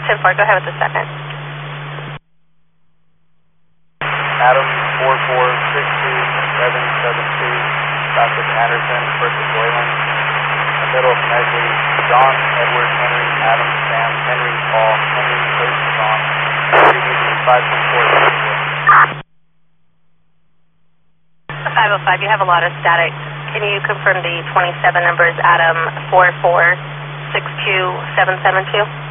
10-4, go ahead with the second. Adam 4462-772, traffic Anderson versus Wayland. The middle of Mesley, John, Edward, Henry, Adam, Sam, Henry, Paul, Henry, Coach, John. CBD 5.4. 505, you have a lot of static. Can you confirm the 27 numbers, Adam 4462772?